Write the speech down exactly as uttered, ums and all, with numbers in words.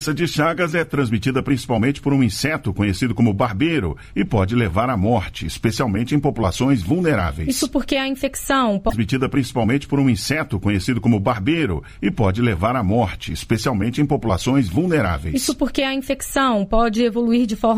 A doença de Chagas é transmitida principalmente por um inseto conhecido como barbeiro e pode levar à morte, especialmente em populações vulneráveis. Isso porque a infecção... Transmitida principalmente por um inseto conhecido como barbeiro e pode levar à morte, especialmente em populações vulneráveis. Isso porque a infecção pode evoluir de forma